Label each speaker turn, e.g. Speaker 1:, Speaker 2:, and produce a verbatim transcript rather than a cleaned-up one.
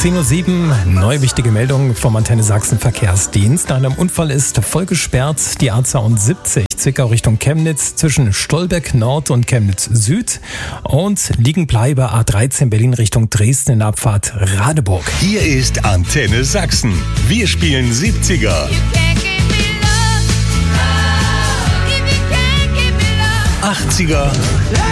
Speaker 1: zehn Uhr sieben, neue wichtige Meldung vom Antenne Sachsen Verkehrsdienst. Nach einem Unfall ist voll gesperrt die A zweiundsiebzig Zwickau Richtung Chemnitz zwischen Stolberg Nord und Chemnitz Süd und Liegenbleibe A dreizehn Berlin Richtung Dresden in der Abfahrt Radeburg.
Speaker 2: Hier ist Antenne Sachsen. Wir spielen siebziger, achtziger